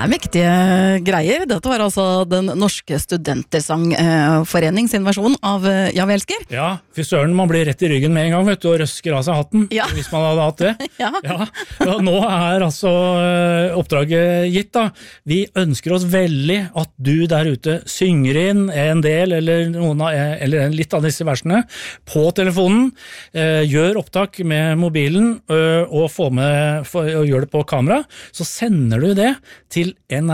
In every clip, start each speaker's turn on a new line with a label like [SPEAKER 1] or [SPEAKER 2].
[SPEAKER 1] mektige greier. Dette var altså den norske studentersangforening sin versjon av Ja, vi elsker.
[SPEAKER 2] Ja, fy søren, man blir rett i ryggen med en gang, vet du, og røsker av seg hatten,
[SPEAKER 1] Ja.
[SPEAKER 2] hvis man hadde hatt det.
[SPEAKER 1] Ja.
[SPEAKER 2] Ja, nå altså oppdraget gitt da. Vi ønsker oss veldig at du der ute synger inn en del, eller litt av disse versene, på telefonen, gjør opptak med mobilen, og gjør det på kamera, så sender du det til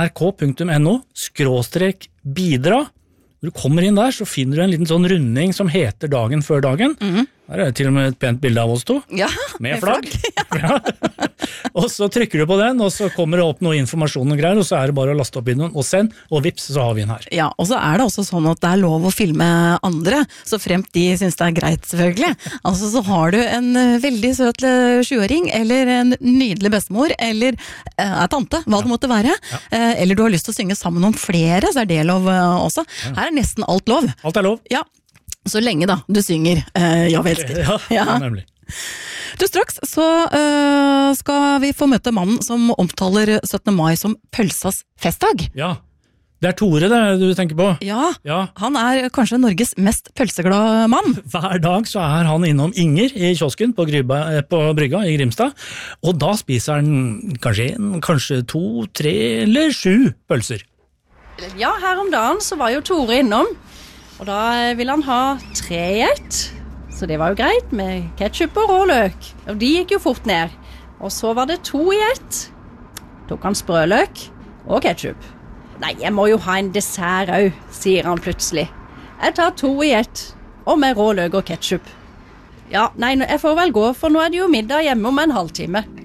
[SPEAKER 2] nrk.no/bidra. Når du kommer inn der, så finner du en liten sånn runding som heter Dagen før dagen. Her er det til og med et pent bilde av oss to.
[SPEAKER 1] Ja,
[SPEAKER 2] med flagg. Ja. Og så trykker du på den, og så kommer det opp noe informasjon og greier, og så er det bare å laste opp inn og send, og vips, så har vi den her.
[SPEAKER 1] Ja, og så er det også sånn at det er lov å filme andre, så fremt de synes det er greit, selvfølgelig. Altså, så har du en veldig søt 20-åring, eller en nydelig bestemor, eller tante, hva det måtte være, eller du har lyst til å synge sammen om flere, så er det lov også. Her er nesten alt lov.
[SPEAKER 2] Alt er lov.
[SPEAKER 1] Ja, så lenge da, du synger Ja, vi elsker.
[SPEAKER 2] Ja, nemlig.
[SPEAKER 1] Du, straks så skal vi få møte mannen som omtaler 17. mai som pølsas festdag.
[SPEAKER 2] Ja, det er Tore det du tenker på.
[SPEAKER 1] Ja, han er kanskje Norges mest pølseglade mann.
[SPEAKER 2] Hver dag så er han innom Inger i kiosken på Brygga i Grimstad, og da spiser han kanskje 2, 3 eller 7 pølser.
[SPEAKER 3] Ja, her om dagen så var jo Tore innom, og da ville han ha 3 i ett. Så det var jo greit med ketchup og rå løk, og de gikk jo fort ned. Og så var det 2 i ett. Tok han sprøløk og ketchup. Nei, jeg må jo ha en dessert også, sier han plutselig. Jeg tar 2 i ett, og med rå løk og ketchup. Ja, nei, jeg får vel gå, for nå er det jo middag hjemme om en halvtime.